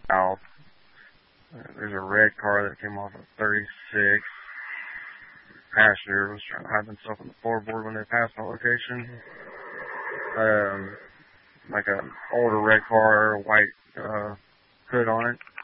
south. There's a red car that came off of 36. Passenger was trying to hide themselves on the floorboard when they passed my location. Like an older red car, white hood on it.